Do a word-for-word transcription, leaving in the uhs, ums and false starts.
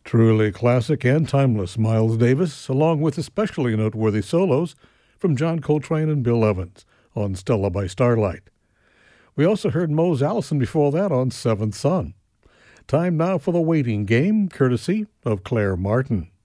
Truly classic and timeless, Miles Davis, along with especially noteworthy solos from John Coltrane and Bill Evans on Stella by Starlight. We also heard Mose Allison before that on Seventh Son. Time now for the waiting game, courtesy of Claire Martin.